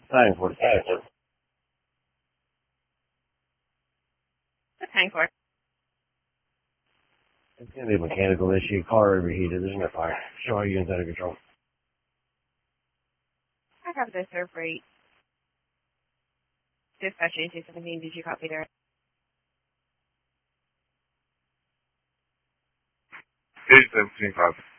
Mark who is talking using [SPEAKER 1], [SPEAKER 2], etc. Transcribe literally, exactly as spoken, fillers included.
[SPEAKER 1] Time for it.
[SPEAKER 2] What's time for?
[SPEAKER 1] It's going to be a mechanical issue. Car overheated. There's no fire. Show our units out of control.
[SPEAKER 2] I have the serve rate. Dispatch two seventeen, did you copy there?
[SPEAKER 3] eight seventeen, copy.